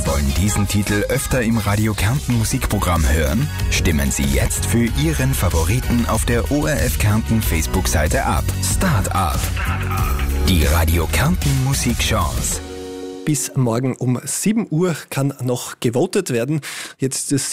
wollen diesen Titel öfter im Radio Kärnten Musikprogramm hören? Stimmen Sie jetzt für Ihren Favoriten auf der ORF Kärnten Facebook-Seite ab. Start up. Die Radio Kärnten Musikchance. Bis morgen um 7 Uhr kann noch gewotet werden. Jetzt ist es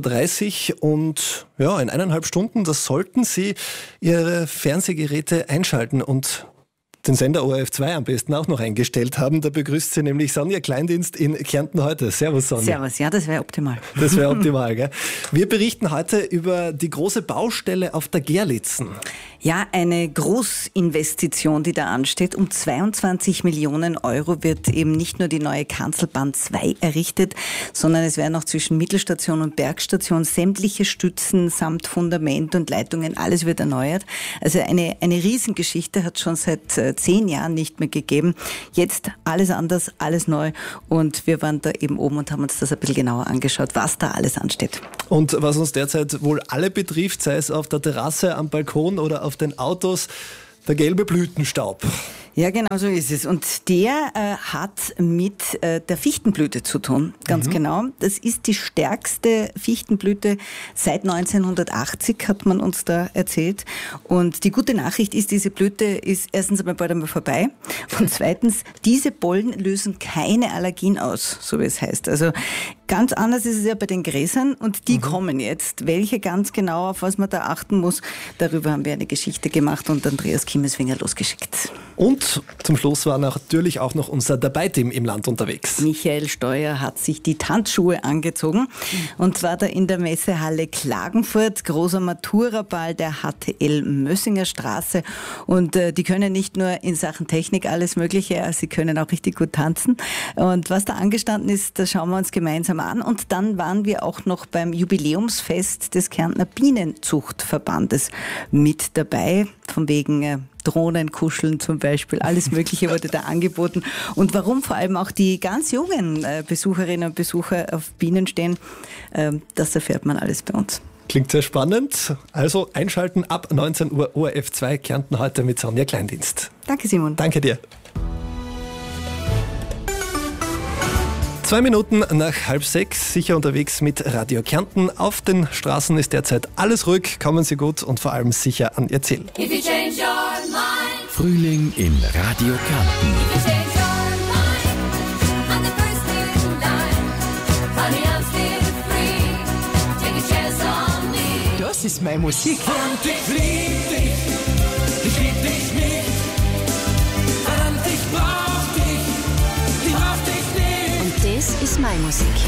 17.30 Uhr und ja, in 1,5 Stunden, da sollten Sie Ihre Fernsehgeräte einschalten und den Sender ORF 2 am besten auch noch eingestellt haben. Da begrüßt Sie nämlich Sonja Kleindienst in Kärnten heute. Servus, Sonja. Servus, ja, das wäre optimal. Das wäre optimal, gell? Wir berichten heute über die große Baustelle auf der Gerlitzen. Ja, eine Großinvestition, die da ansteht. Um 22 Millionen Euro wird eben nicht nur die neue Kanzelbahn 2 errichtet, sondern es werden auch zwischen Mittelstation und Bergstation sämtliche Stützen samt Fundament und Leitungen, alles wird erneuert. Also eine Riesengeschichte, hat schon seit 10 Jahren nicht mehr gegeben. Jetzt alles anders, alles neu und wir waren da eben oben und haben uns das ein bisschen genauer angeschaut, was da alles ansteht. Und was uns derzeit wohl alle betrifft, sei es auf der Terrasse, am Balkon oder auf den Autos, der gelbe Blütenstaub. Ja, genau so ist es. Und der hat mit der Fichtenblüte zu tun, ganz genau. Das ist die stärkste Fichtenblüte seit 1980, hat man uns da erzählt. Und die gute Nachricht ist, diese Blüte ist erstens einmal bald einmal vorbei und zweitens, diese Pollen lösen keine Allergien aus, so wie es heißt. Also ganz anders ist es ja bei den Gräsern und die kommen jetzt. Welche ganz genau, auf was man da achten muss, darüber haben wir eine Geschichte gemacht und Andreas Kimmeswinger losgeschickt. Und zum Schluss war natürlich auch noch unser Dabei-Team im Land unterwegs. Michael Steuer hat sich die Tanzschuhe angezogen und zwar da in der Messehalle Klagenfurt, großer Matura-Ball der HTL Mössinger Straße und die können nicht nur in Sachen Technik alles Mögliche, sie können auch richtig gut tanzen und was da angestanden ist, das schauen wir uns gemeinsam an und dann waren wir auch noch beim Jubiläumsfest des Kärntner Bienenzuchtverbandes mit dabei, von wegen Drohnenkuscheln zum Beispiel, alles Mögliche wurde da angeboten. Und warum vor allem auch die ganz jungen Besucherinnen und Besucher auf Bienen stehen, das erfährt man alles bei uns. Klingt sehr spannend. Also einschalten ab 19 Uhr ORF 2 Kärnten heute mit Sonja Kleindienst. Danke, Simon. Danke dir. 2 Minuten nach 5:30, sicher unterwegs mit Radio Kärnten. Auf den Straßen ist derzeit alles ruhig, kommen Sie gut und vor allem sicher an Ihr Ziel. Frühling in Radio Kärnten. Das ist meine Musik. Und ich lieb dich, ich lieb dich nicht. Verdammt, ich brauch dich nicht. Und das ist meine Musik.